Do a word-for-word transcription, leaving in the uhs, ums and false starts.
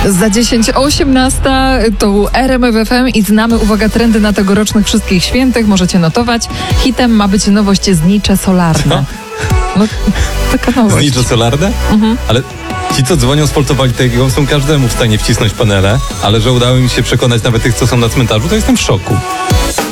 Za dziesięć o osiemnasta to R M F F M i znamy, uwaga, trendy na tegorocznych wszystkich świętych. Możecie notować. Hitem ma być nowość znicze solarne. No, taka nowość. Znicze solarne? Mhm. Ale ci, co dzwonią z fotowoltaiką, są każdemu w stanie wcisnąć panele, ale że udało mi się przekonać nawet tych, co są na cmentarzu, to jestem w szoku.